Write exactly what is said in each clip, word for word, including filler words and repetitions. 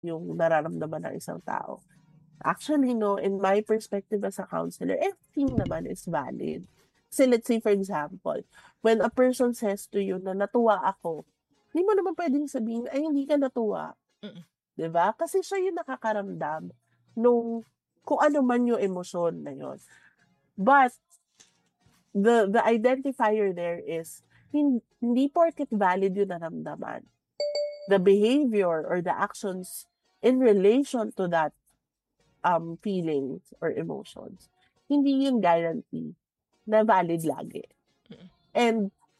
yung nararamdaman ng isang tao. Actually, no, in my perspective as a counselor, everything naman is valid. So let's say, for example, when a person says to you na natuwa ako, hindi mo naman pwedeng sabihin, ay, hindi ka natuwa. Mm. 'Di ba? Kasi siya yung nakakaramdam nung kung ano man yung emosyon na yun. But, the the identifier there is, hin- hindi porket valid yung naramdaman. The behavior or the actions in relation to that um feelings or emotions, hindi yung guarantee na valid lagi. Mm. And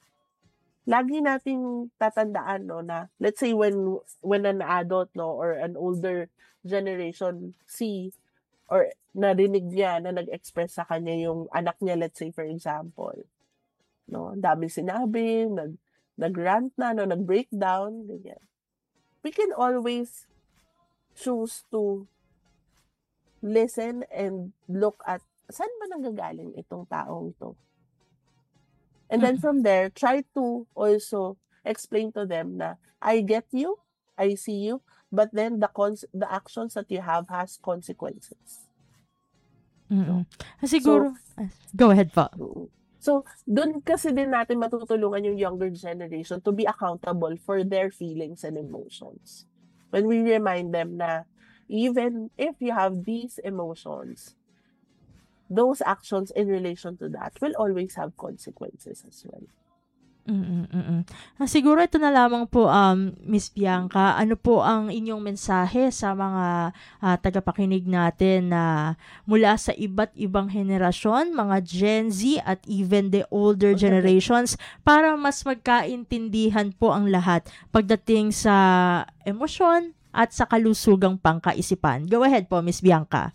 lagi nating tatandaan, no, na let's say when when an adult, no, or an older generation see or narinig niya na nag-express sa kanya yung anak niya, let's say for example, no, ang dami sinabi, nag nag-rant na, no, nag-breakdown, ganyan. We can always choose to listen and look at saan ba nanggagaling itong taong ito. And then Mm. from there, try to also explain to them na I get you, I see you, but then the cons- the actions that you have has consequences. Mm-mm. Siguro, ah, go ahead po. Mm. So, doon kasi din natin matutulungan yung younger generation to be accountable for their feelings and emotions. When we remind them na even if you have these emotions, those actions in relation to that will always have consequences as well. Mm, mm. Ah, siguro ito na lamang po, um, Miss Bianca, ano po ang inyong mensahe sa mga ah, tagapakinig natin na mula sa iba't ibang henerasyon, mga Gen Z at even the older generations, para mas magkaintindihan po ang lahat pagdating sa emosyon at sa kalusugang pangkaisipan? Go ahead po, Miss Bianca.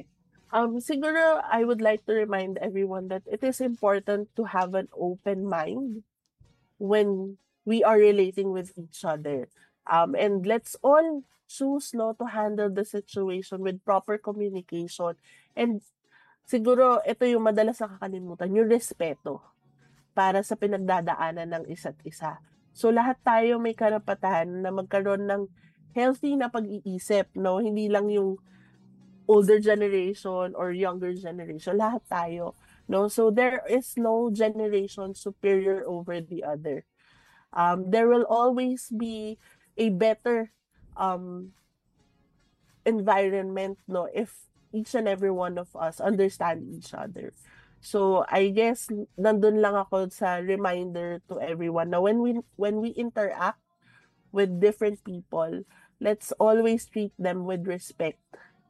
Um, siguro, I would like to remind everyone that it is important to have an open mind when we are relating with each other. Um, and let's all choose, no, to handle the situation with proper communication. And siguro, ito yung madalas nakakalimutan, yung respeto para sa pinagdadaanan ng isa't isa. So, lahat tayo may karapatan na magkaroon ng healthy na pag-iisip, no? Hindi lang yung older generation or younger generation, lahat tayo, no? So there is no generation superior over the other. Um, there will always be a better um, environment, no, if each and every one of us understand each other. So I guess nandun lang ako sa reminder to everyone na when we when we interact with different people, let's always treat them with respect.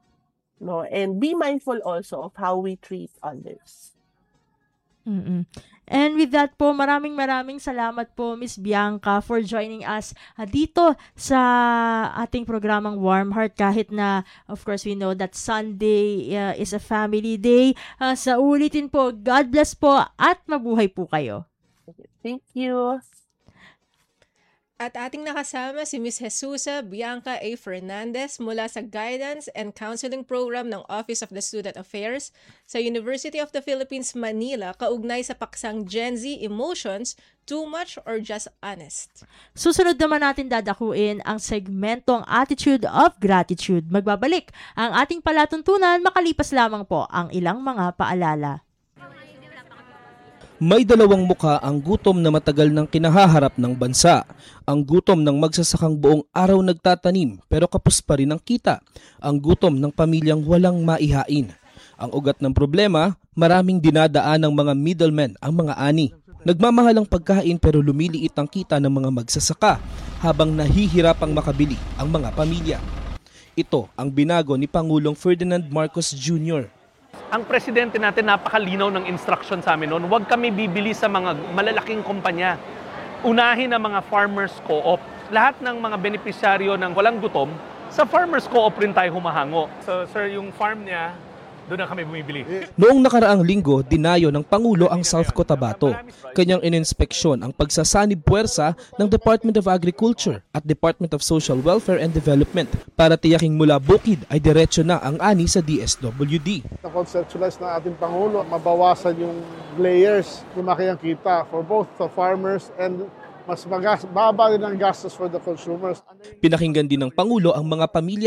No, and be mindful also of how we treat others. Mm-mm. And with that po, maraming maraming salamat po, Miss Bianca, for joining us uh, dito sa ating programang Warm Heart. Kahit na, of course, we know that Sunday uh, is a family day. Uh, sa ulitin po, God bless po at mabuhay po kayo. Thank you. At ating nakasama si Miz Jesusa Bianca A. Fernandez mula sa Guidance and Counseling Program ng Office of the Student Affairs sa University of the Philippines, Manila, kaugnay sa paksang Gen Z Emotions, Too Much or Just Honest. Susunod naman natin dadakuin ang segmentong Attitude of Gratitude. Magbabalik ang ating palatuntunan makalipas lamang po ang ilang mga paalala. May dalawang muka ang gutom na matagal nang kinahaharap ng bansa. Ang gutom ng magsasakang buong araw nagtatanim pero kapos pa rin ang kita. Ang gutom ng pamilyang walang maihain. Ang ugat ng problema, maraming dinadaan ng mga middlemen ang mga ani. Nagmamahal ang pagkain pero lumiliit ang kita ng mga magsasaka habang nahihirapang makabili ang mga pamilya. Ito ang binago ni Pangulong Ferdinand Marcos Junior Ang presidente natin napakalinaw ng instruction sa amin noon, huwag kami bibili sa mga malalaking kumpanya. Unahin ang mga farmers co-op. Lahat ng mga benepisyaryo ng walang gutom, sa farmers co-op rin tayo humahango. So sir, yung farm niya, doon na kami bumibili. Noong nakaraang linggo, dinayo ng Pangulo ang South Cotabato. Kanyang ininspeksyon ang pagsasanib puwersa ng Department of Agriculture at Department of Social Welfare and Development para tiyaking mula bukid ay diretso na ang ani sa D S W D. Na-conceptualize ng ating Pangulo, mabawasan yung layers, lumaki ang kita for both the farmers and mas magas, baba din ang gastos for the consumers. Pinakinggan din ng Pangulo ang mga pamilya